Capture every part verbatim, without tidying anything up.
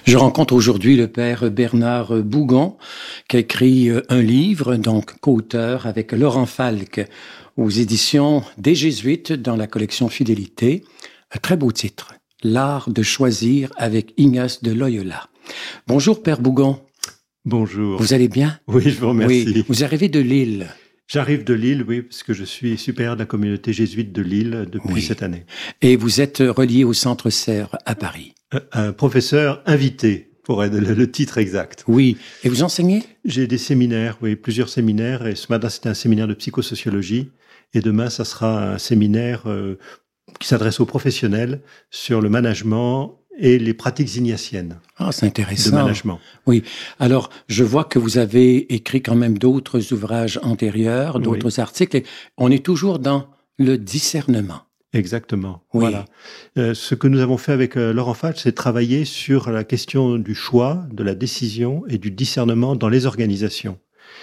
Je rencontre aujourd'hui le père Bernard Bougon, qui a écrit un livre, donc co-auteur avec Laurent Falque, aux éditions des Jésuites dans la collection Fidélité. Un très beau titre, L'art de choisir avec Ignace de Loyola. Bonjour père Bougon. Bonjour. Vous allez bien? Oui, je vous remercie. Oui. Vous arrivez de Lille. J'arrive de Lille, oui, parce que je suis supérieur de la communauté jésuite de Lille depuis oui. cette année. Et vous êtes relié au Centre Serre à Paris. Un, un professeur invité, pour être le, le titre exact. Oui. Et vous enseignez? J'ai des séminaires, oui, plusieurs séminaires. Et ce matin, c'était un séminaire de psychosociologie. Et demain, ça sera un séminaire euh, qui s'adresse aux professionnels sur le management et les pratiques ignatiennes. Ah, c'est intéressant. De management. Oui. Alors, je vois que vous avez écrit quand même d'autres ouvrages antérieurs, d'autres oui. articles. Et on est toujours dans le discernement. Exactement. Oui. Voilà. Euh, ce que nous avons fait avec euh, Laurent Falque, c'est travailler sur la question du choix, de la décision et du discernement dans les organisations.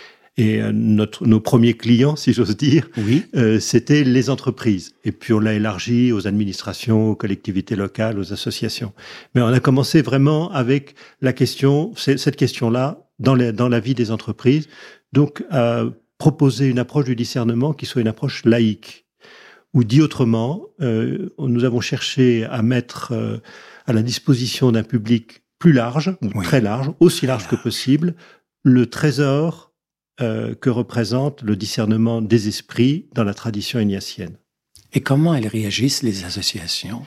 Et euh, notre, nos premiers clients, si j'ose dire, oui. euh, c'était les entreprises. Et puis on l'a élargi aux administrations, aux collectivités locales, aux associations. Mais on a commencé vraiment avec la question, cette question-là, dans, les, dans la vie des entreprises. Donc, à proposer une approche du discernement qui soit une approche laïque. Ou dit autrement, euh, nous avons cherché à mettre euh, à la disposition d'un public plus large, ou oui. très large, aussi large que possible, le trésor Euh, que représente le discernement des esprits dans la tradition ignatienne. Et comment elles réagissent, les associations?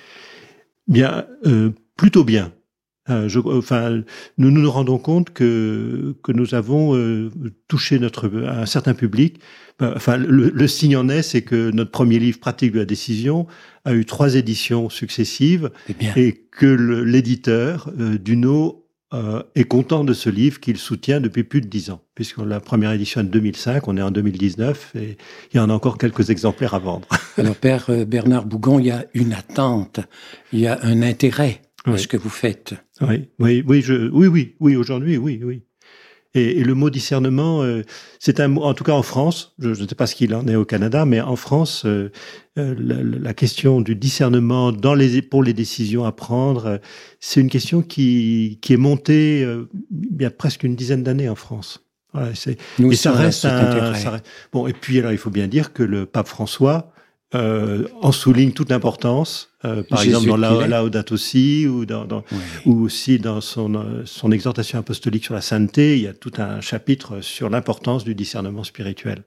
Bien, euh, plutôt bien. Euh, je, enfin, nous nous rendons compte que que nous avons euh, touché notre un certain public. Enfin, le, le signe en est, c'est que notre premier livre, Pratique de la décision, a eu trois éditions successives et que le, l'éditeur euh, Duno Euh, est content de ce livre qu'il soutient depuis plus de dix ans, puisque la première édition est en deux mille cinq, on est en deux mille dix-neuf et il y en a encore quelques exemplaires à vendre. Alors, père Bernard Bougon, il y a une attente, il y a un intérêt oui. à ce que vous faites. Oui, oui, oui, je, oui, oui, oui, aujourd'hui, oui, oui. Et, et le mot discernement, euh, c'est un mot, en tout cas en France, je ne sais pas ce qu'il en est au Canada, mais en France, euh, euh, la, la question du discernement dans les, pour les décisions à prendre, euh, c'est une question qui, qui est montée euh, il y a presque une dizaine d'années en France. Voilà, c'est, Nous et ça reste, un, ça reste. Bon, et puis alors il faut bien dire que le pape François euh, en souligne toute l'importance. Euh, par Jésus exemple, dans la, Laudato Si, ou, dans, dans, oui. ou aussi dans son, euh, son exhortation apostolique sur la sainteté, il y a tout un chapitre sur l'importance du discernement spirituel.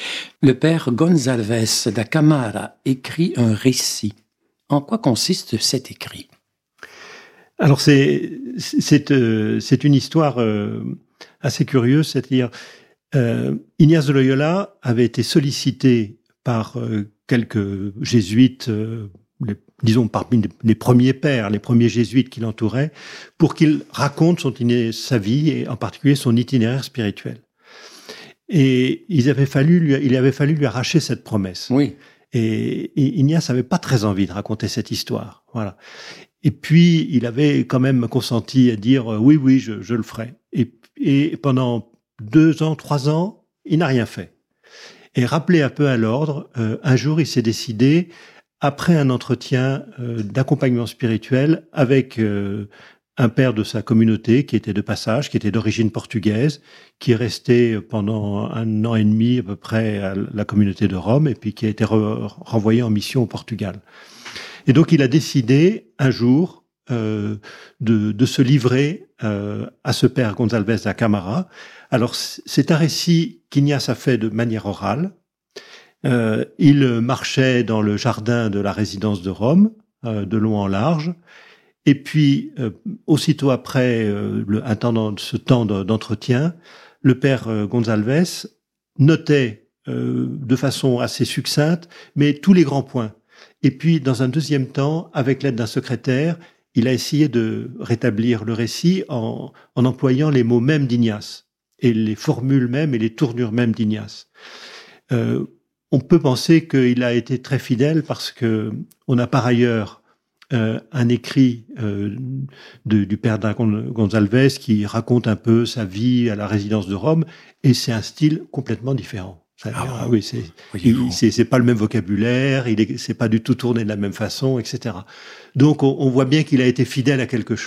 Le père Gonzalves da Camara écrit un récit. En quoi consiste cet écrit? Alors, c'est, c'est, euh, c'est une histoire euh, assez curieuse, c'est-à-dire euh, Ignace de Loyola avait été sollicité par euh, quelques jésuites, euh, les, disons parmi les premiers pères, les premiers jésuites qui l'entouraient, pour qu'il raconte son, sa vie et en particulier son itinéraire spirituel. Et il avait fallu lui, il avait fallu lui arracher cette promesse. Oui. Et, et Ignace n'avait pas très envie de raconter cette histoire. Voilà. Et puis il avait quand même consenti à dire oui, oui, je, je le ferai. Et, et pendant deux ans, trois ans, il n'a rien fait. Et rappelé un peu à l'ordre, euh, un jour il s'est décidé, après un entretien euh, d'accompagnement spirituel avec euh, un père de sa communauté qui était de passage, qui était d'origine portugaise, qui est resté pendant un an et demi à peu près à la communauté de Rome et puis qui a été re- renvoyé en mission au Portugal. Et donc il a décidé un jour euh, de, de se livrer euh, à ce père Gonzalves da Camara. Alors c'est un récit qu'Ignace a fait de manière orale. Euh, il marchait dans le jardin de la résidence de Rome, euh, de long en large, et puis euh, aussitôt après euh, le, un temps dans, ce temps de, d'entretien, le père euh, Gonzalves notait euh, de façon assez succincte, mais tous les grands points. Et puis dans un deuxième temps, avec l'aide d'un secrétaire, il a essayé de rétablir le récit en, en employant les mots mêmes d'Ignace et les formules mêmes et les tournures mêmes d'Ignace. Euh, On peut penser qu'il a été très fidèle parce que on a par ailleurs euh, un écrit euh, de, du père Gonzalves qui raconte un peu sa vie à la résidence de Rome et c'est un style complètement différent. Ah, ah oui, c'est, il, c'est, c'est pas le même vocabulaire, il est, c'est pas du tout tourné de la même façon, et cetera. Donc on, on voit bien qu'il a été fidèle à quelque chose.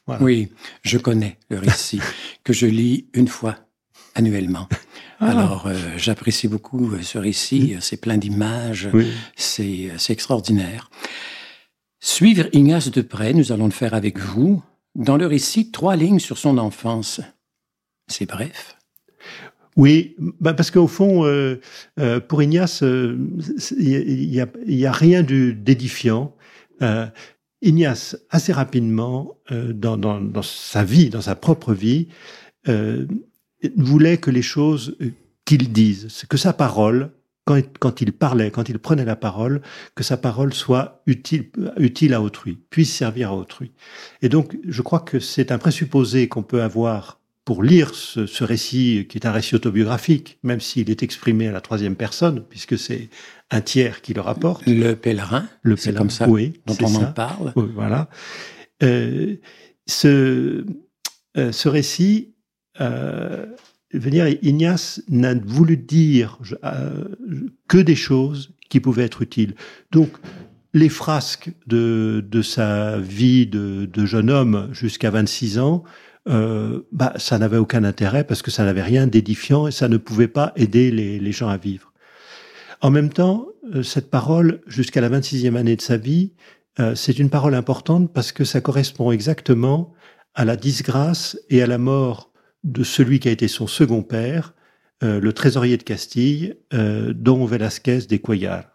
Voilà. Oui, je connais le récit, que je lis une fois annuellement. Ah. Alors, euh, j'apprécie beaucoup ce récit, c'est plein d'images, oui. c'est, c'est extraordinaire. Suivre Ignace de près, nous allons le faire avec vous. Dans le récit, trois lignes sur son enfance. C'est bref. Oui, bah parce qu'au fond, euh, euh, pour Ignace, il euh, y, a, y a rien de, d'édifiant. Euh, Ignace, assez rapidement, euh, dans, dans, dans sa vie, dans sa propre vie, euh, voulait que les choses qu'il dise, que sa parole, quand, quand il parlait, quand il prenait la parole, que sa parole soit utile, utile à autrui, puisse servir à autrui. Et donc, je crois que c'est un présupposé qu'on peut avoir pour lire ce, ce récit, qui est un récit autobiographique, même s'il est exprimé à la troisième personne, puisque c'est un tiers qui le rapporte. Le pèlerin, le c'est pèlerin, comme ça oui, dont on ça. en parle. Oui, voilà. Euh, ce, euh, ce récit, euh, veut dire, Ignace n'a voulu dire euh, que des choses qui pouvaient être utiles. Donc, les frasques de, de sa vie de, de jeune homme jusqu'à vingt-six ans, euh, bah, ça n'avait aucun intérêt parce que ça n'avait rien d'édifiant et ça ne pouvait pas aider les, les gens à vivre. En même temps, euh, cette parole, jusqu'à la vingt-sixième année de sa vie, euh, c'est une parole importante parce que ça correspond exactement à la disgrâce et à la mort de celui qui a été son second père, euh, le trésorier de Castille, euh, Don Velázquez de Cuéllar,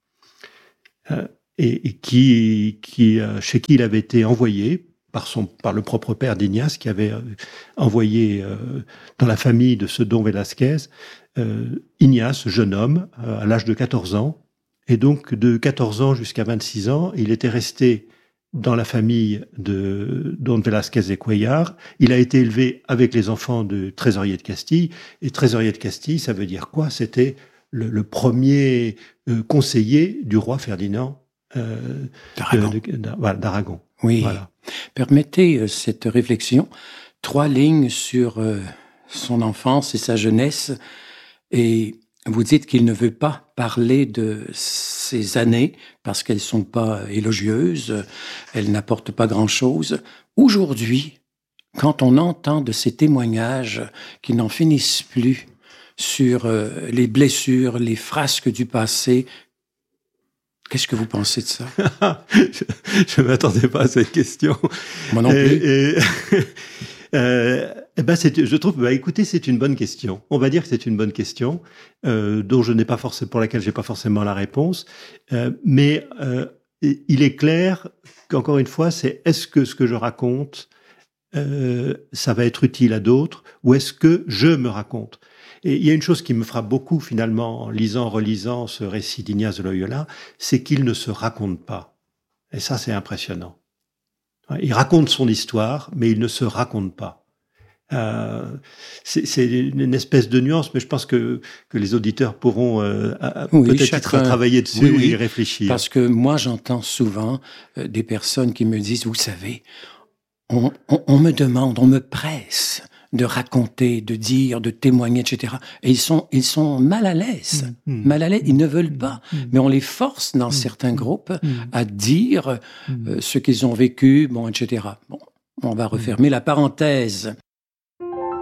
euh, et, et qui, qui, euh, chez qui il avait été envoyé par, son, par le propre père d'Ignace, qui avait euh, envoyé euh, dans la famille de ce Don Velázquez, euh, Ignace, jeune homme, euh, à l'âge de quatorze ans, et donc de quatorze ans jusqu'à vingt-six ans, il était resté dans la famille de Don Velázquez de Cuéllar. Il a été élevé avec les enfants de trésorier de Castille. Et trésorier de Castille, ça veut dire quoi? C'était le, le premier euh, conseiller du roi Ferdinand euh, d'Aragon. De, de, de, voilà, d'Aragon. Oui. Voilà. Permettez euh, cette réflexion. Trois lignes sur euh, son enfance et sa jeunesse. Et vous dites qu'il ne veut pas parler de ces années parce qu'elles sont pas élogieuses, elles n'apportent pas grand-chose. Aujourd'hui, quand on entend de ces témoignages qui n'en finissent plus sur euh, les blessures, les frasques du passé, qu'est-ce que vous pensez de ça? Je ne m'attendais pas à cette question. Moi non plus. Et, et Euh, eh ben c'est, je trouve, bah écoutez, c'est une bonne question. On va dire que c'est une bonne question, euh, dont je n'ai pas forcément, pour laquelle j'ai pas forcément la réponse. Euh, mais euh, il est clair qu'encore une fois, c'est est-ce que ce que je raconte, euh, ça va être utile à d'autres, ou est-ce que je me raconte? Et il y a une chose qui me frappe beaucoup finalement en lisant, relisant ce récit d'Ignace de Loyola, c'est qu'il ne se raconte pas. Et ça, c'est impressionnant. Il raconte son histoire, mais il ne se raconte pas. Euh, c'est, c'est une espèce de nuance, mais je pense que, que les auditeurs pourront euh, oui, peut-être chacun, travailler dessus oui, oui, et y réfléchir. Parce que moi, j'entends souvent euh, des personnes qui me disent, vous savez, on, on, on me demande, on me presse de raconter, de dire, de témoigner, et cetera. Et ils sont, ils sont mal à l'aise. Mmh, mal à l'aise, ils ne veulent pas. Mmh, mais on les force dans mmh, certains groupes mmh, à dire mmh. euh, ce qu'ils ont vécu, bon, et cetera. Bon, on va refermer mmh. la parenthèse.